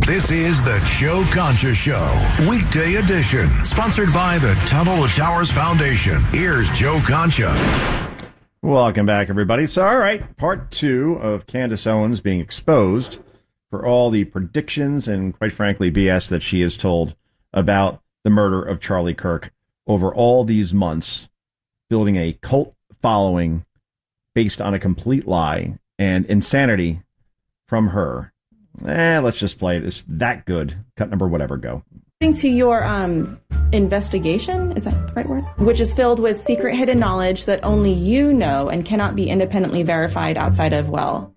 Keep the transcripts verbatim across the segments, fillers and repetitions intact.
This is the Joe Concha Show, weekday edition, sponsored by the Tunnel to Towers Foundation. Here's Joe Concha. Welcome back, everybody. So, all right, part two of Candace Owens being exposed for all the predictions and, quite frankly, B S that she has told about the murder of Charlie Kirk over all these months, building a cult following based on a complete lie and insanity from her. Eh, let's just play it. It's that good. Cut number whatever, go. According to your um, investigation, is that the right word? Which is filled with secret hidden knowledge that only you know and cannot be independently verified outside of, well,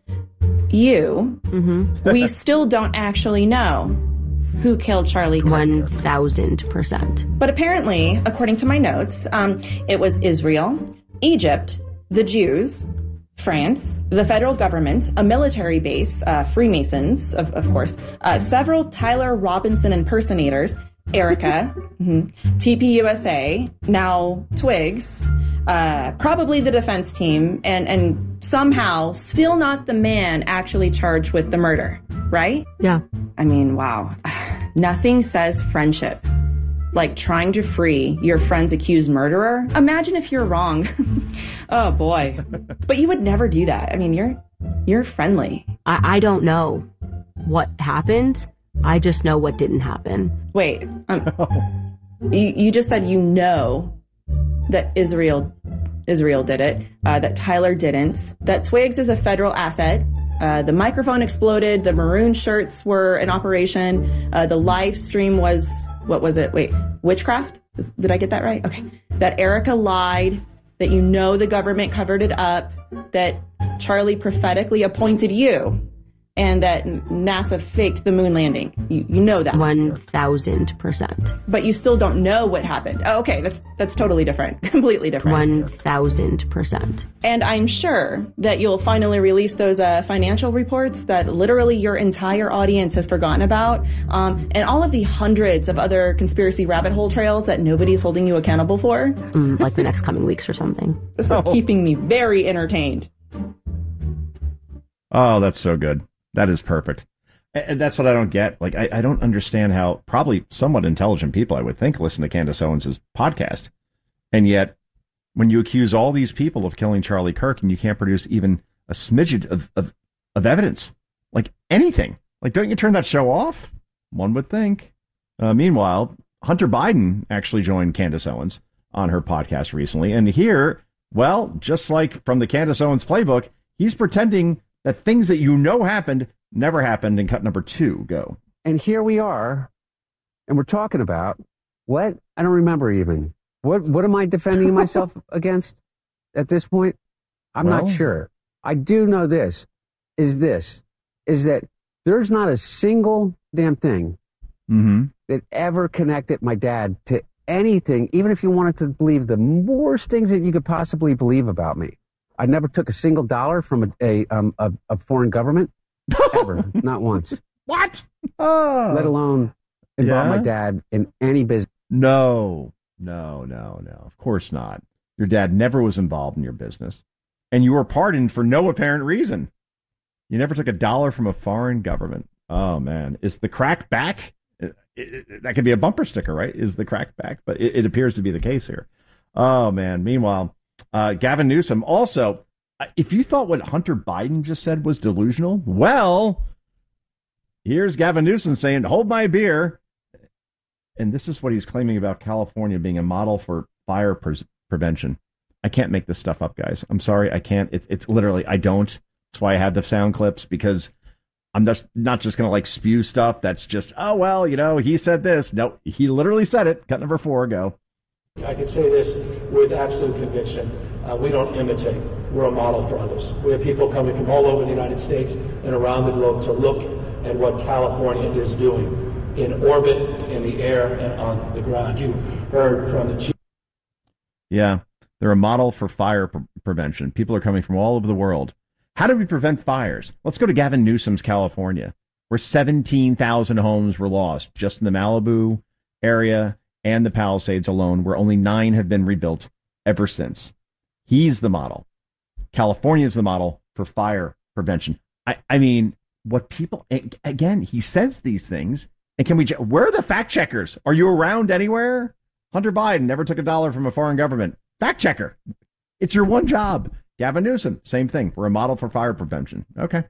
you. Mm-hmm. We still don't actually know who killed Charlie Kirk. one thousand percent. But apparently, according to my notes, um, it was Israel, Egypt, the Jews, France, the federal government, a military base, uh, Freemasons, of, of course, uh, several Tyler Robinson impersonators, Erica, mm-hmm, T P U S A, now Twigs, uh, probably the defense team, and, and somehow still not the man actually charged with the murder, right? Yeah. I mean, wow. Nothing says friendship like trying to free your friend's accused murderer. Imagine if you're wrong. Oh, boy. But you would never do that. I mean, you're you're friendly. I, I don't know what happened. I just know what didn't happen. Wait. Um, you, you just said you know that Israel Israel did it, uh, that Tyler didn't, that Twigs is a federal asset. Uh, the microphone exploded. The maroon shirts were in operation. Uh, the live stream was... What was it? Wait, witchcraft? Did I get that right? Okay. That Erica lied, that you know the government covered it up, that Charlie prophetically appointed you, and that NASA faked the moon landing. You, you know that. one thousand percent. But you still don't know what happened. Oh, okay, that's that's totally different. Completely different. one thousand percent. And I'm sure that you'll finally release those uh, financial reports that literally your entire audience has forgotten about, um, and all of the hundreds of other conspiracy rabbit hole trails that nobody's holding you accountable for. Mm, like the next coming weeks or something. This is oh. keeping me very entertained. Oh, that's so good. That is perfect. And that's what I don't get. Like, I, I don't understand how probably somewhat intelligent people, I would think, listen to Candace Owens' podcast. And yet, when you accuse all these people of killing Charlie Kirk and you can't produce even a smidget of, of, of evidence, like anything, like, don't you turn that show off? One would think. Uh, meanwhile, Hunter Biden actually joined Candace Owens on her podcast recently. And here, well, just like from the Candace Owens playbook, he's pretending that things that you know happened never happened in cut number two. Go. And here we are, and we're talking about what? I don't remember even. What What am I defending myself against at this point? I'm well, not sure. I do know this, is this, is that there's not a single damn thing mm-hmm. that ever connected my dad to anything, even if you wanted to believe the worst things that you could possibly believe about me. I never took a single dollar from a a, um, a, a foreign government, ever, not once. What? Oh. Let alone involve yeah? my dad in any business. No, no, no, no. Of course not. Your dad never was involved in your business, and you were pardoned for no apparent reason. You never took a dollar from a foreign government. Oh man, is the crack back? It, it, it, that could be a bumper sticker, right? Is the crack back? But it, it appears to be the case here. Oh man. Meanwhile. Uh, Gavin Newsom, also, if you thought what Hunter Biden just said was delusional, well, here's Gavin Newsom saying, hold my beer. And this is what he's claiming about California being a model for fire pre- prevention. I can't make this stuff up, guys. I'm sorry, I can't. It, it's literally, I don't. That's why I had the sound clips, because I'm just not just going to like spew stuff that's just, oh, well, you know, he said this. No, he literally said it. Cut number four, go. I can say this with absolute conviction. Uh, we don't imitate. We're a model for others. We have people coming from all over the United States and around the globe to look at what California is doing in orbit, in the air, and on the ground. You heard from the chief. Yeah, they're a model for fire pre- prevention. People are coming from all over the world. How do we prevent fires? Let's go to Gavin Newsom's California, where seventeen thousand homes were lost just in the Malibu area and the Palisades alone, where only nine have been rebuilt ever since. He's the model. California is the model for fire prevention. I, I mean, what people, again, he says these things. And can we, where are the fact checkers? Are you around anywhere? Hunter Biden never took a dollar from a foreign government. Fact checker. It's your one job. Gavin Newsom, same thing. We're a model for fire prevention. Okay.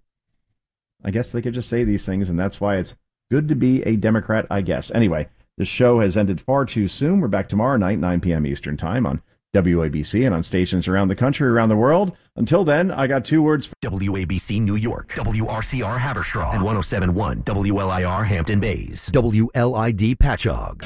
I guess they could just say these things, and that's why it's good to be a Democrat, I guess. Anyway, the show has ended far too soon. We're back tomorrow night, nine p.m. Eastern time on W A B C and on stations around the country, around the world. Until then, I got two words. For W A B C New York, W R C R Haverstraw, and one oh seven point one W L I R Hampton Bays, W L I D Patchogue.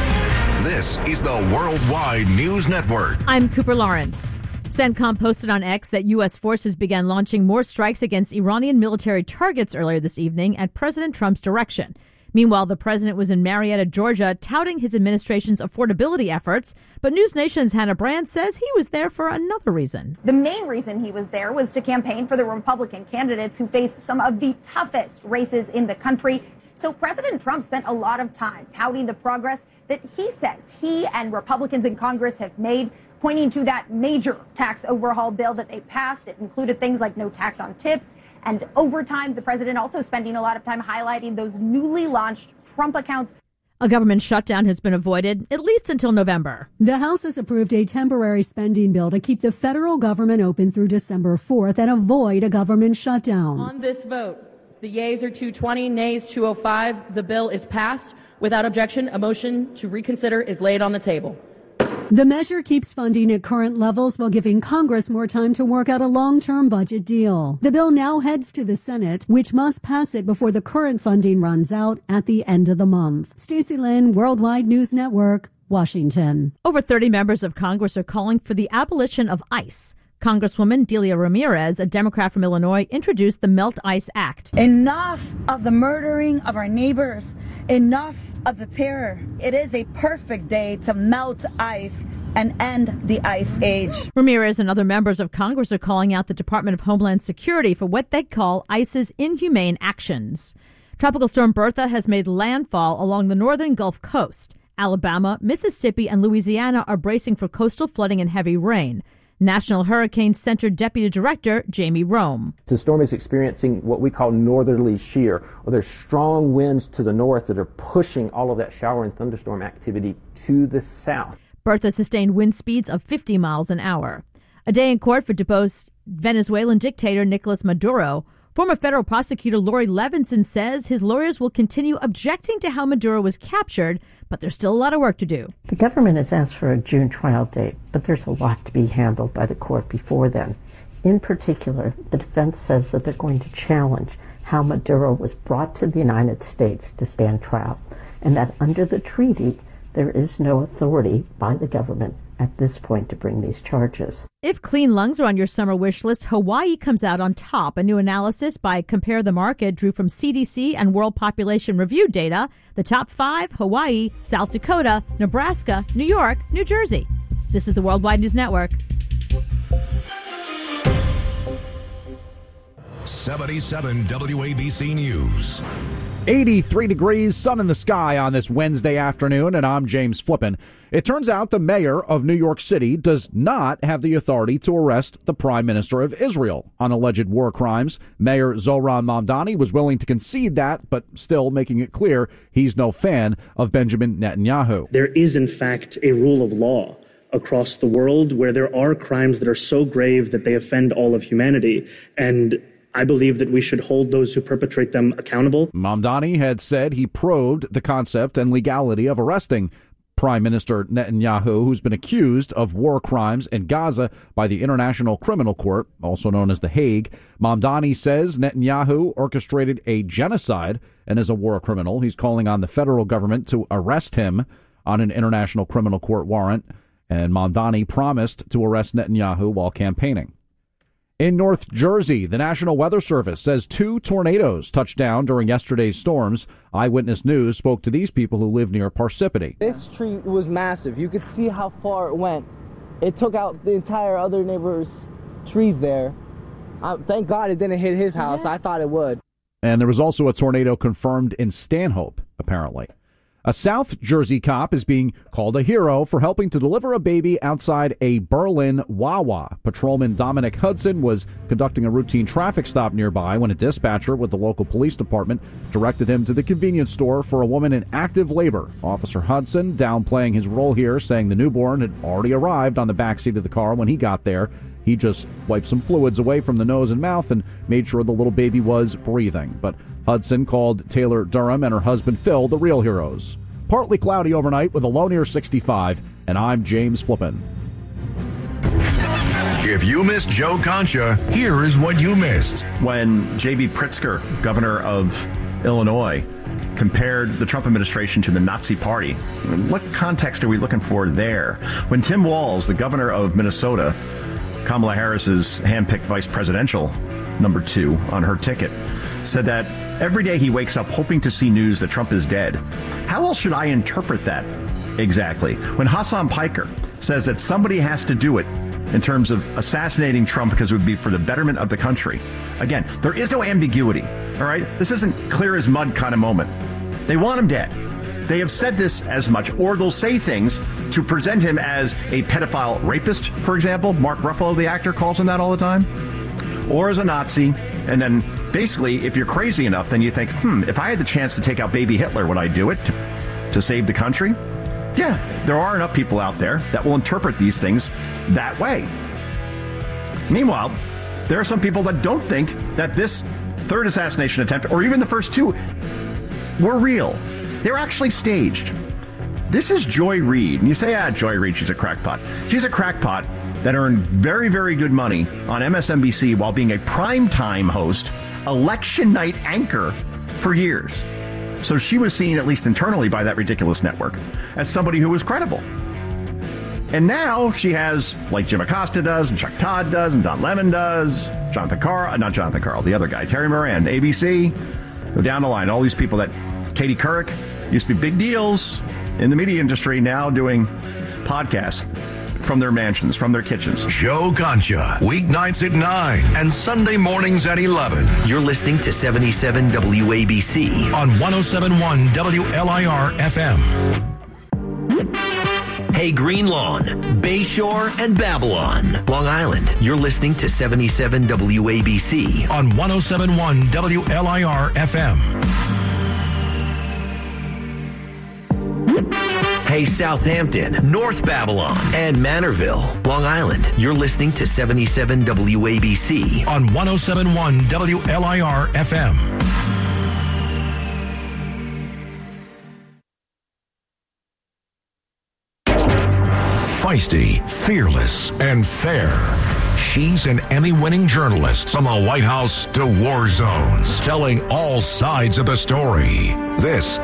This is the Worldwide News Network. I'm Cooper Lawrence. CENTCOM posted on X that U S forces began launching more strikes against Iranian military targets earlier this evening at President Trump's direction. Meanwhile, the president was in Marietta, Georgia, touting his administration's affordability efforts. But News Nation's Hannah Brand says he was there for another reason. The main reason he was there was to campaign for the Republican candidates who face some of the toughest races in the country. So President Trump spent a lot of time touting the progress that he says he and Republicans in Congress have made, pointing to that major tax overhaul bill that they passed. It included things like no tax on tips and overtime. The president also spending a lot of time highlighting those newly launched Trump accounts. A government shutdown has been avoided, at least until November. The House has approved a temporary spending bill to keep the federal government open through December fourth and avoid a government shutdown. On this vote, the yeas are two twenty, nays two oh five. The bill is passed. Without objection, a motion to reconsider is laid on the table. The measure keeps funding at current levels while giving Congress more time to work out a long-term budget deal. The bill now heads to the Senate, which must pass it before the current funding runs out at the end of the month. Stacey Lynn, Worldwide News Network, Washington. Over thirty members of Congress are calling for the abolition of ICE. Congresswoman Delia Ramirez, a Democrat from Illinois, introduced the Melt ICE Act. Enough of the murdering of our neighbors. Enough of the terror. It is a perfect day to melt ICE and end the ICE age. Ramirez and other members of Congress are calling out the Department of Homeland Security for what they call ICE's inhumane actions. Tropical storm Bertha has made landfall along the northern Gulf Coast. Alabama, Mississippi, and Louisiana are bracing for coastal flooding and heavy rain. National Hurricane Center Deputy Director Jamie Rome. The storm is experiencing what we call northerly shear, or there's strong winds to the north that are pushing all of that shower and thunderstorm activity to the south. Bertha sustained wind speeds of fifty miles an hour. A day in court for deposed Venezuelan dictator Nicolas Maduro. Former federal prosecutor Lori Levinson says his lawyers will continue objecting to how Maduro was captured, but there's still a lot of work to do. The government has asked for a June trial date, but there's a lot to be handled by the court before then. In particular, the defense says that they're going to challenge how Maduro was brought to the United States to stand trial, and that under the treaty, there is no authority by the government at this point to bring these charges. If clean lungs are on your summer wish list, Hawaii comes out on top. A new analysis by Compare the Market drew from C D C and World Population Review data. The top five: Hawaii, South Dakota, Nebraska, New York, New Jersey. This is the Worldwide News Network. seventy-seven W A B C News. eighty-three degrees, sun in the sky on this Wednesday afternoon, and I'm James Flippin. It turns out the mayor of New York City does not have the authority to arrest the prime minister of Israel on alleged war crimes. Mayor Zohran Mamdani was willing to concede that, but still making it clear he's no fan of Benjamin Netanyahu. There is, in fact, a rule of law across the world where there are crimes that are so grave that they offend all of humanity, and I believe that we should hold those who perpetrate them accountable. Mamdani had said he probed the concept and legality of arresting Prime Minister Netanyahu, who's been accused of war crimes in Gaza by the International Criminal Court, also known as The Hague. Mamdani says Netanyahu orchestrated a genocide and is a war criminal. He's calling on the federal government to arrest him on an International Criminal Court warrant, and Mamdani promised to arrest Netanyahu while campaigning. In North Jersey, the National Weather Service says two tornadoes touched down during yesterday's storms. Eyewitness News spoke to these people who live near Parsippany. This tree was massive. You could see how far it went. It took out the entire other neighbor's trees there. Uh, thank God it didn't hit his house. Yes. I thought it would. And there was also a tornado confirmed in Stanhope, apparently. A South Jersey cop is being called a hero for helping to deliver a baby outside a Berlin Wawa. Patrolman Dominic Hudson was conducting a routine traffic stop nearby when a dispatcher with the local police department directed him to the convenience store for a woman in active labor. Officer Hudson downplaying his role here, saying the newborn had already arrived on the backseat of the car when he got there. He just wiped some fluids away from the nose and mouth and made sure the little baby was breathing. But Hudson called Taylor Durham and her husband Phil the real heroes. Partly cloudy overnight with a low near sixty-five, and I'm James Flippin. If you missed Joe Concha, here is what you missed. When J B Pritzker, governor of Illinois, compared the Trump administration to the Nazi Party, what context are we looking for there? When Tim Walz, the governor of Minnesota, Kamala Harris's handpicked vice presidential number two on her ticket, said that every day he wakes up hoping to see news that Trump is dead. How else should I interpret that exactly? When Hassan Piker says that somebody has to do it in terms of assassinating Trump because it would be for the betterment of the country. Again, there is no ambiguity, all right? This isn't clear as mud kind of moment. They want him dead. They have said this as much, or they'll say things to present him as a pedophile rapist, for example. Mark Ruffalo, the actor, calls him that all the time. Or as a Nazi, and then basically, if you're crazy enough, then you think, hmm, if I had the chance to take out baby Hitler, would I do it to, to save the country? Yeah, there are enough people out there that will interpret these things that way. Meanwhile, there are some people that don't think that this third assassination attempt, or even the first two, were real. They're actually staged. This is Joy Reid. And you say, ah, Joy Reid, she's a crackpot. She's a crackpot that earned very, very good money on M S N B C while being a primetime host, election night anchor for years. So she was seen, at least internally by that ridiculous network, as somebody who was credible. And now she has, like Jim Acosta does, and Chuck Todd does, and Don Lemon does, Jonathan Carl, not Jonathan Carl, the other guy, Terry Moran, A B C, go down the line, all these people that, Katie Couric, used to be big deals in the media industry, now doing podcasts from their mansions, from their kitchens. Joe Concha, weeknights at nine and Sunday mornings at eleven. You're listening to seventy-seven W A B C on one oh seven point one W L I R F M. Hey, Green Lawn, Bayshore, and Babylon, Long Island. You're listening to seventy-seven W A B C on one oh seven point one W L I R F M. Hey, Southampton, North Babylon, and Manorville, Long Island. You're listening to seventy-seven W A B C on one oh seven point one W L I R F M. Feisty, fearless, and fair. She's an Emmy-winning journalist from the White House to war zones, telling all sides of the story. This